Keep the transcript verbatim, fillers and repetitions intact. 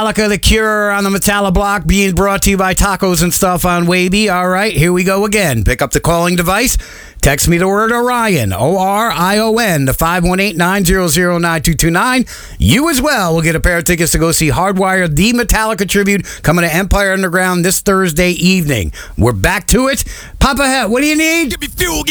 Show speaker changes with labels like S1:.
S1: Metallica, The Cure on the Metallica block, being brought to you by Tacos and Stuff on Waby. All right, here we go again. Pick up the calling device. Text me the word Orion, O R I O N, to five one eight, nine zero zero, nine two two nine. You as well will get a pair of tickets to go see Hardwire, the Metallica tribute, coming to Empire Underground this Thursday evening. We're back to it. Papa Het, what do you need?
S2: Give me fuel.